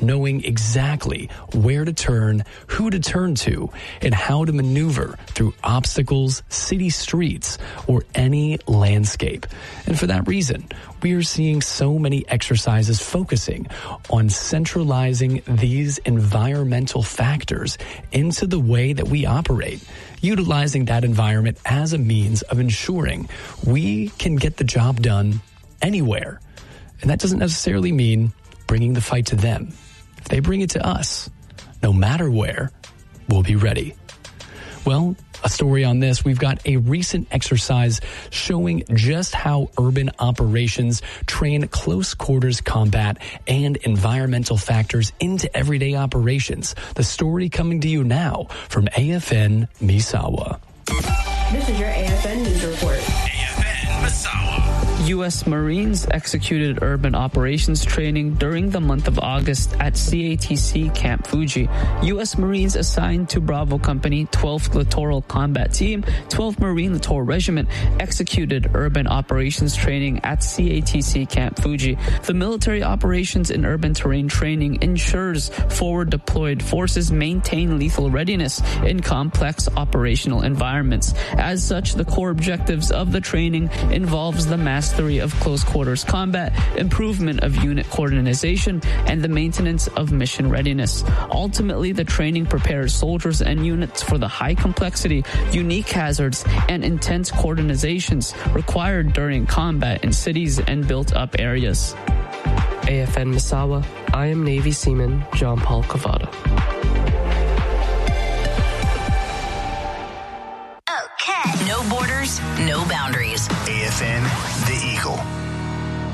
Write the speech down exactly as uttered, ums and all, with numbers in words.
knowing exactly where to turn, who to turn to, and how to maneuver through obstacles, city streets, or any landscape. And for that reason, we are seeing so many exercises focusing on centralizing these environmental factors into the way that we operate, utilizing that environment as a means of ensuring we can get the job done anywhere. And that doesn't necessarily mean bringing the fight to them. If they bring it to us, no matter where, we'll be ready. Well, a story on this, we've got a recent exercise showing just how urban operations train close quarters combat and environmental factors into everyday operations. The story coming to you now from A F N Misawa. This is your A F N News Report. A F N Misawa. U S Marines executed urban operations training during the month of August at C A T C Camp Fuji. U S Marines assigned to Bravo Company, twelfth Littoral Combat Team, twelfth Marine Littoral Regiment executed urban operations training at C A T C Camp Fuji. The military operations in urban terrain training ensures forward deployed forces maintain lethal readiness in complex operational environments. As such, the core objectives of the training involves the mastery of close quarters combat, improvement of unit coordination, and the maintenance of mission readiness. Ultimately, the training prepares soldiers and units for the high complexity, unique hazards, and intense coordinations required during combat in cities and built-up areas. A F N Misawa, I am Navy Seaman John Paul Cavada.